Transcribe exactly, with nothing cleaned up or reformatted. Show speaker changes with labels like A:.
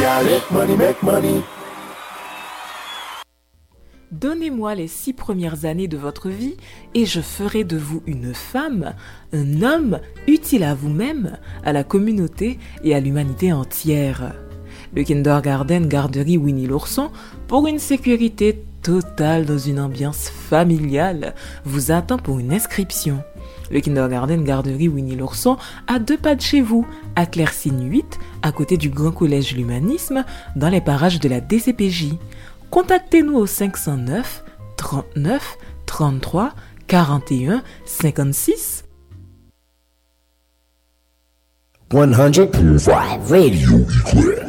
A: Donnez-moi les six premières années de votre vie et je ferai de vous une femme, un homme utile à vous-même, à la communauté et à l'humanité entière. Le Kindergarten Garderie Winnie l'ourson, pour une sécurité totale dans une ambiance familiale, vous attend pour une inscription. Le Kindergarten Garderie Winnie l'ourson à deux pas de chez vous, à Claircine huit, à côté du Grand Collège L'Humanisme, dans les parages de la D C P J. Contactez-nous au cinq cent neuf, trente-neuf, trente-trois, quarante et un, cinquante-six.
B: one hundred point five Radio Equip.